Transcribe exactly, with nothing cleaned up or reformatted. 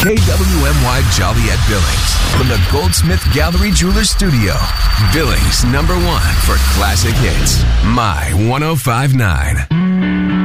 K W M Y Joliet Billings from the Goldsmith Gallery Jewelers Studio. Billings number one for classic hits. My one oh five point nine.